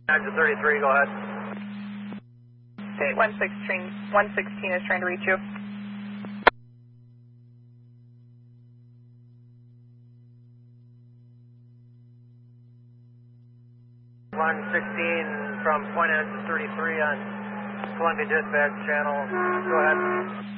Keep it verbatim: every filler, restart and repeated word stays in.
Exit thirty-three, go ahead. Okay, one sixteen, one sixteen is trying to reach you. one sixteen from point exit thirty-three on Columbia Dispatch Channel. Go ahead.